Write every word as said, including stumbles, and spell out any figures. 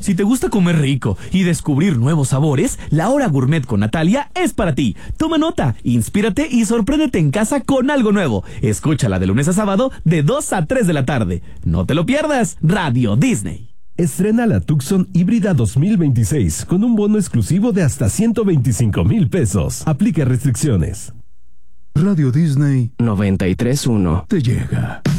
Si te gusta comer rico y descubrir nuevos sabores, la hora gourmet con Natalia es para ti. Toma nota, inspírate y sorpréndete en casa con algo nuevo. Escúchala de lunes a sábado de dos a tres de la tarde. No te lo pierdas, Radio Disney. Estrena la Tucson híbrida dos mil veintiséis con un bono exclusivo de hasta ciento veinticinco mil pesos. Aplica restricciones. Radio Disney noventa y tres punto uno te llega.